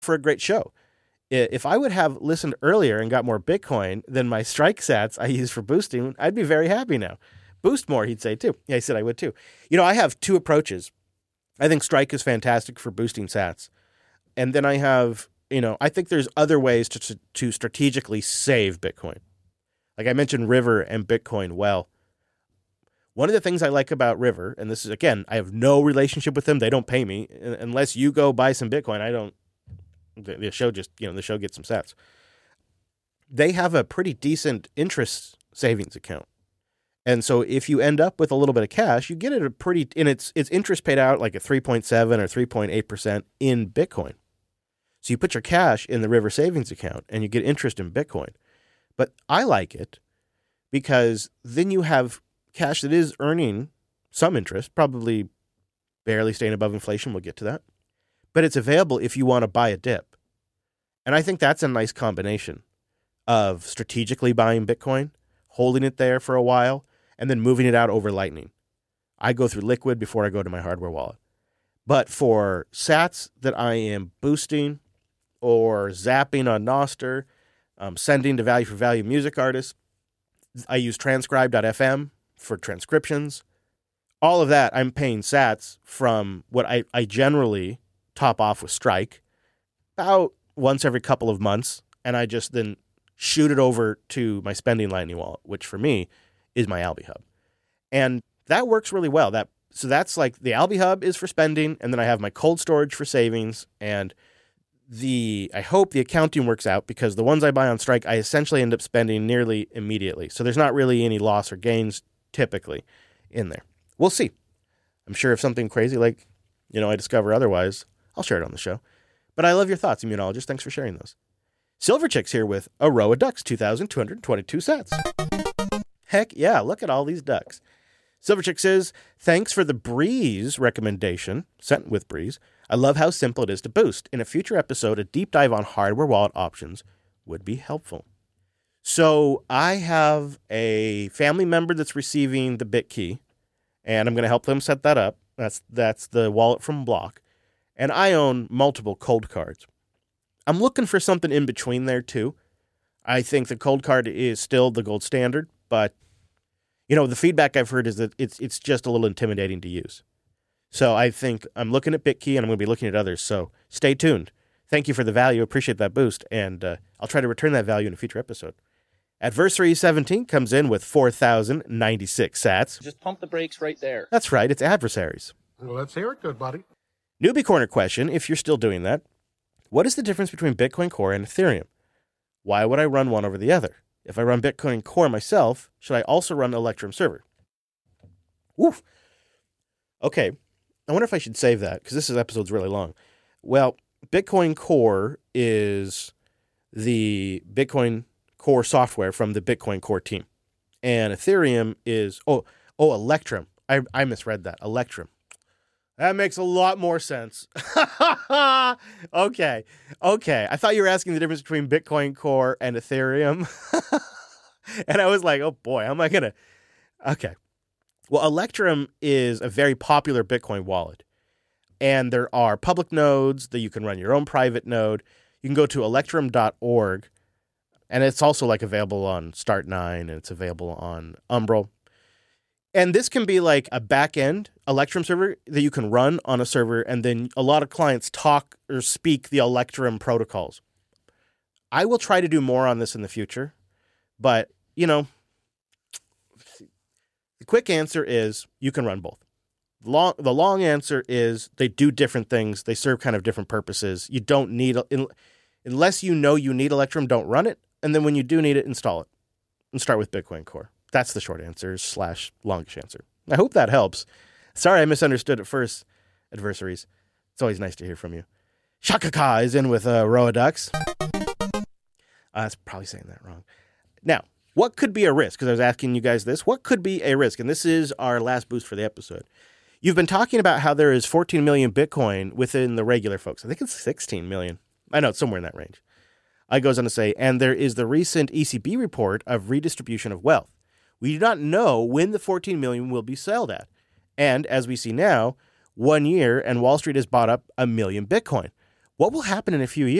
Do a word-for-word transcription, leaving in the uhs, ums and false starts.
for a great show. If I would have listened earlier and got more Bitcoin than my Strike sats I use for boosting, I'd be very happy now. Boost more, he'd say too. Yeah, he said I would too. You know, I have two approaches. I think Strike is fantastic for boosting sats. And then I have, you know, I think there's other ways to, to, to strategically save Bitcoin. Like I mentioned River and Bitcoin. Well, one of the things I like about River, and this is, again, I have no relationship with them. They don't pay me. Unless you go buy some Bitcoin, I don't. The, the show just, you know, the show gets some sats. They have a pretty decent interest savings account. And so if you end up with a little bit of cash, you get it a pretty, and it's, it's interest paid out like a three point seven or three point eight percent in Bitcoin. So you put your cash in the River savings account and you get interest in Bitcoin. But I like it because then you have cash that is earning some interest, probably barely staying above inflation. We'll get to that. But it's available if you want to buy a dip. And I think that's a nice combination of strategically buying Bitcoin, holding it there for a while, and then moving it out over Lightning. I go through Liquid before I go to my hardware wallet. But for sats that I am boosting or zapping on Nostr, um, sending to value for value music artists, I use transcribe dot f m for transcriptions. All of that, I'm paying sats from what I, I generally top off with Strike about once every couple of months, and I just then shoot it over to my spending Lightning wallet, which for me is my Alby Hub. And that works really well. That so that's like the Alby Hub is for spending, and then I have my cold storage for savings, and the I hope the accounting works out because the ones I buy on Strike, I essentially end up spending nearly immediately. So there's not really any loss or gains typically in there. We'll see. I'm sure if something crazy like, you know, I discover otherwise, I'll share it on the show. But I love your thoughts, Immunologist. Thanks for sharing those. Silverchick's here with Aroa Ducks, two thousand two hundred twenty-two sats. Heck yeah, look at all these ducks. Silverchick says, thanks for the Breeze recommendation, sent with Breeze. I love how simple it is to boost. In a future episode, a deep dive on hardware wallet options would be helpful. So I have a family member that's receiving the BitKey, and I'm going to help them set that up. That's that's the wallet from Block. And I own multiple cold cards. I'm looking for something in between there, too. I think the cold card is still the gold standard, but, you know, the feedback I've heard is that it's it's just a little intimidating to use. So I think I'm looking at BitKey, and I'm going to be looking at others. So stay tuned. Thank you for the value. Appreciate that boost, and uh, I'll try to return that value in a future episode. Adversary seventeen comes in with four thousand ninety-six sats. Just pump the brakes right there. That's right. It's Adversaries. Well, let's hear it, good buddy. Newbie Corner question, if you're still doing that. What is the difference between Bitcoin Core and Ethereum? Why would I run one over the other? If I run Bitcoin Core myself, should I also run Electrum server? Oof. Okay. I wonder if I should save that because this episode's really long. Well, Bitcoin Core is the Bitcoin Core software from the Bitcoin Core team. And Ethereum is, oh, oh, Electrum. I, I misread that. Electrum. That makes a lot more sense. okay. Okay. I thought you were asking the difference between Bitcoin Core and Ethereum. And I was like, oh boy, how am I going to? Okay. Well, Electrum is a very popular Bitcoin wallet. And there are public nodes that you can run your own private node. You can go to electrum dot org. And it's also like available on Start nine, and it's available on Umbrel. And this can be like a back-end Electrum server that you can run on a server, and then a lot of clients talk or speak the Electrum protocols. I will try to do more on this in the future, but, you know, the quick answer is you can run both. Long, the long answer is they do different things. They serve kind of different purposes. You don't need, unless you know you need Electrum, don't run it. And then when you do need it, install it and start with Bitcoin Core. That's the short answer slash longish answer. I hope that helps. Sorry I misunderstood at first, adversaries. It's always nice to hear from you. Shaka is in with uh, Roa Ducks. Uh, I was probably saying that wrong. Now, what could be a risk? Because I was asking you guys this. What could be a risk? And this is our last boost for the episode. You've been talking about how there is fourteen million Bitcoin within the regular folks. I think it's sixteen million. I know it's somewhere in that range. I goes on to say, and there is the recent E C B report of redistribution of wealth. We do not know when the fourteen million will be sold at. And as we see now, one year and Wall Street has bought up a million Bitcoin. What will happen in a few years?